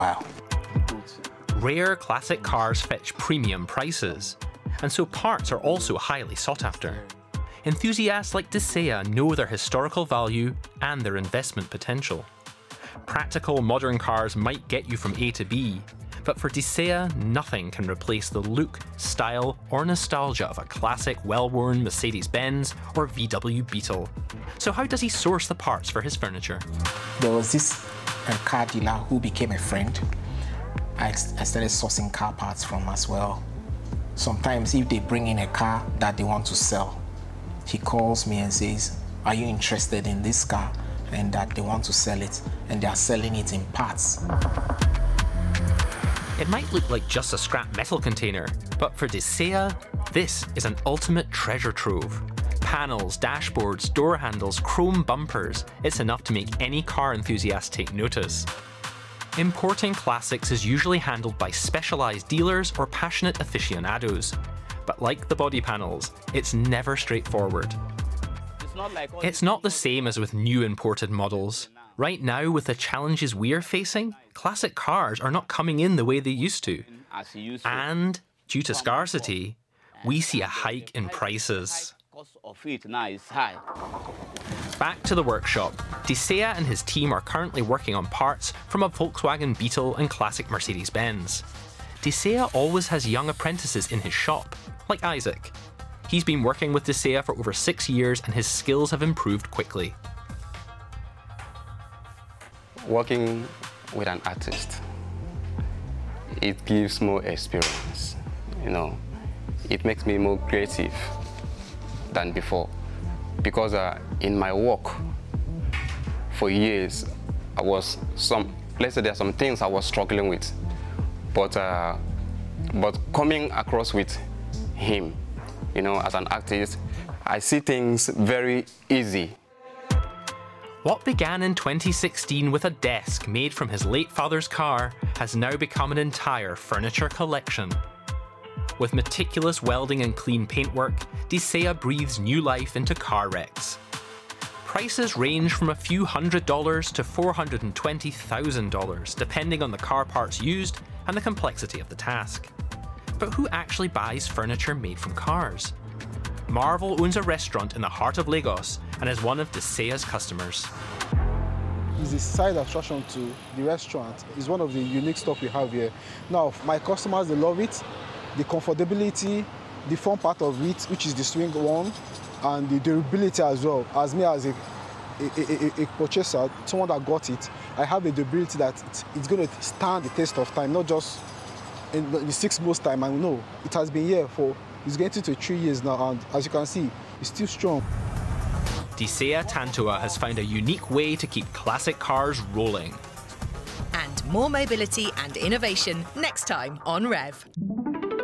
Wow. Rare classic cars fetch premium prices, and so parts are also highly sought after. Enthusiasts like Desea know their historical value and their investment potential. Practical modern cars might get you from A to B, but for Desea, nothing can replace the look, style, or nostalgia of a classic, well-worn Mercedes-Benz or VW Beetle. So how does he source the parts for his furniture? There was this car dealer who became a friend. I started sourcing car parts from as well. Sometimes if they bring in a car that they want to sell, he calls me and says, are you interested in this car? And that they want to sell it, and they are selling it in parts. It might look like just a scrap metal container, but for Desea, this is an ultimate treasure trove. Panels, dashboards, door handles, chrome bumpers, it's enough to make any car enthusiast take notice. Importing classics is usually handled by specialised dealers or passionate aficionados. But like the body panels, it's never straightforward. It's not the same as with new imported models. Right now, with the challenges we're facing, classic cars are not coming in the way they used to. And, due to scarcity, we see a hike in prices. Back to the workshop. Desea and his team are currently working on parts from a Volkswagen Beetle and classic Mercedes-Benz. Desea always has young apprentices in his shop, like Isaac. He's been working with Desea for over 6 years and his skills have improved quickly. Working with an artist, it gives more experience, It makes me more creative than before. Because in my work, for years, let's say there are some things I was struggling with. But coming across with him, as an artist, I see things very easy. What began in 2016 with a desk made from his late father's car has now become an entire furniture collection. With meticulous welding and clean paintwork, Desea breathes new life into car wrecks. Prices range from a few $100s to $420,000, depending on the car parts used and the complexity of the task. But who actually buys furniture made from cars? Marvel owns a restaurant in the heart of Lagos and is one of Desea's customers. It's a side attraction to the restaurant. It's one of the unique stuff we have here. Now, my customers, they love it. The comfortability, the fun part of it, which is the swing one, and the durability as well. As me as a purchaser, someone that got it, I have a durability that it's going to stand the test of time, not just in the 6 months time. I know it has been here it's getting to 3 years now, and as you can see, it's still strong. Desea Tantua has found a unique way to keep classic cars rolling. And more mobility and innovation next time on Rev.